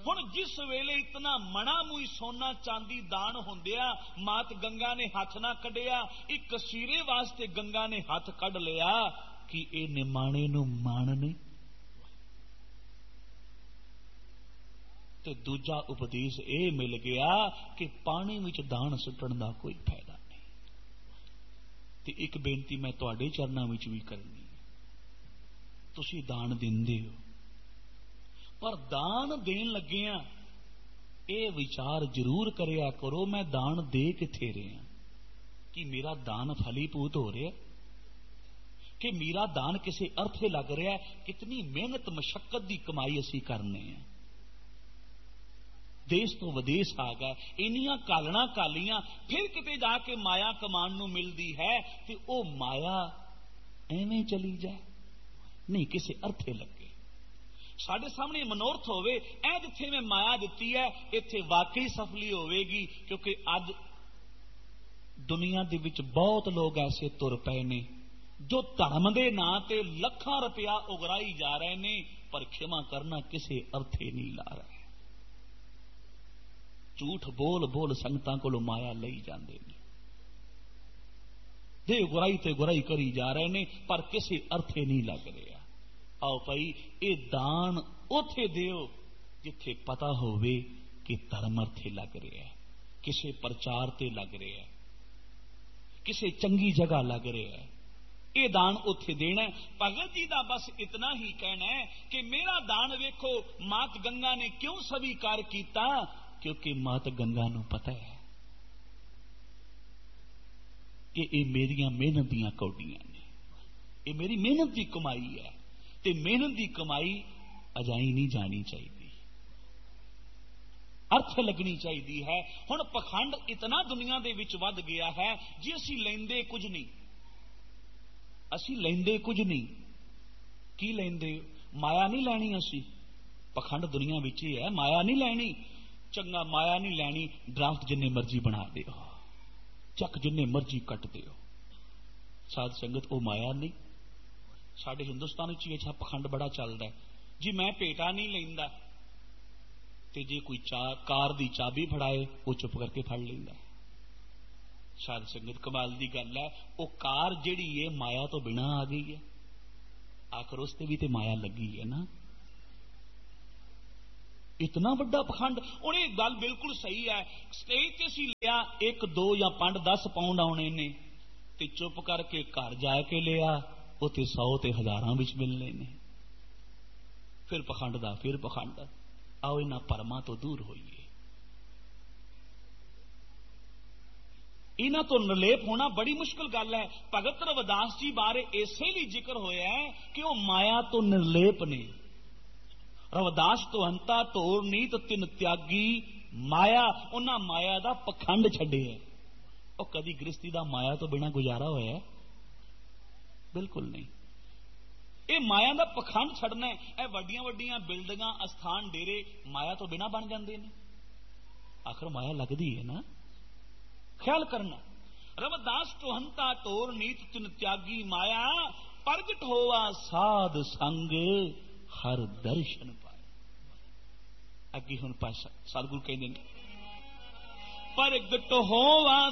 ہن جس ویلے اتنا منا موئی سونا چاندی دان ہوندیا مات گنگا نے ہاتھ نہ کڈیا، ایک کسیرے واسطے گنگا نے ہاتھ کڈ لیا کہ اے نمانے نو مان نہیں تے دوجا اپدیش اے مل گیا کہ پانی وچ دان سٹن دا کوئی فائدہ نہیں۔ تے ایک بینتی میں تواڈے چرناں وچ بھی کرنی ہے، تسی دان دیندے ہو پر دان دین لگیاں اے وچار ضرور کریا کرو میں دان دے کتھے رہا، کہ میرا دان پھلی پوت ہو رہا کہ میرا دان کسی ارتھے لگ رہا ہے، کتنی محنت مشقت دی کمائی اسی کرنے ہیں، دیس تو ودیس آ گئے انیاں کالنا کالیاں، پھر کتے جا کے مایا کمان نو ملدی ہے تے او مایا ایویں چلی جائے نہیں، کسی ارتھے لگے۔ ساڈے سامنے منورتھ ہوئے اے جتھے میں مایا دتی ہے ایتھے واقعی سفلی ہوئے گی، کیونکہ اج دنیا دے وچ بہت لوگ ایسے تر پے نے جو دھرم دے ناں تے لکھاں روپیہ اگرائی جا رہے نے پر کھما کرنا کسے ارتھے نہیں لا رہے، جھوٹ بول بول سنگتاں کولوں مایا لئی جاندے نے، دے گرائی تے گرائی کری جا رہے نے پر کسے ارتھے نہیں لگ رہا۔ آؤ بھائی اے دان اوتھے دیو جتھے پتہ ہووے کہ دھرم ارتھے لگ رہا ہے، کسے پرچار تے لگ رہا ہے، کسے چنگی جگہ لگ رہا ہے، اے دان اوتھے دینا ہے۔ بھگت جی دا بس اتنا ہی کہنا ہے کہ میرا دان ویکھو مات گنگا نے کیوں سویکار کیتا، کیونکہ مات گنگا نو پتہ ہے کہ اے میریاں محنت دیاں کوڈیاں نے، اے میری محنت دی کمائی ہے تے محنت دی کمائی اجائی نہیں جانی چاہیے، ارتھ لگنی چاہیے ہے۔ ہن پکھنڈ اتنا دنیا دے وچ ود گیا ہے جی اسی لیندے کچھ نہیں، اسی لیندے کچھ نہیں، کی لیندے مایا نہیں لینی، اسی پکھنڈ دنیا وچ ہی ہے، مایا نہیں لینی، چنگا مایا نہیں لینی، ڈرافٹ جن مرضی بنا دیو، چک جن مرضی کٹ دیو، ساتھ سنگت وہ مایا نہیں۔ ساڈے ہندوستان اچھا پکھنڈ بڑا چلتا ہے جی میں پیٹا نہیں لیندا تے جے کوئی کار دی چابی پھڑائے وہ چپ کر کے پھڑ لیندا، ساتھ سنگت کمال دی گل ہے، وہ کار جیڑی ہے مایا تو بنا آ گئی ہے، آخر اس تے بھی تے مایا لگی ہے نا، اتنا بڑا پکھنڈ۔ انہیں گل بالکل صحیح ہے، سٹیج تے سی لیا 1 2 یا 5 10 پاؤنڈ آنے نے تے چپ کر کے گھر جا کے لیا وہ تے 100 تے ہزاراں وچ ملنے نے، پھر پکھنڈ دا پھر پکھنڈ۔ آؤ انہاں پرما تو دور ہوئیے، انہاں تو نرلیپ ہونا بڑی مشکل گل ہے۔ بھگت رویداس جی بارے اسی لیے ذکر ہویا ہے کہ وہ مایا تو نرلیپ نے، رویداس تو ہنتا ٹور نیت تن تیاگی مایا، انہاں مایا دا پکھنڈ چھڈے ہے۔ وہ کدی گرستی دا مایا تو بنا گزارا ہوا ہے؟ بالکل نہیں۔ اے مایا دا پکھنڈ چھڈنا ہے، اے وڈیاں وڈیاں بلڈنگاں استھان ڈیرے مایا تو بنا بن جاندے نے، آخر مایا لگدی ہے نا، خیال کرنا۔ رویداس تو ہنتا ٹور نیت تن تیاگی مایا، پرگٹ ہوا ساد سنگ ہر درشن پائے۔ اگے ہن پاس سادگuru کہندے نے پرگٹ ہوا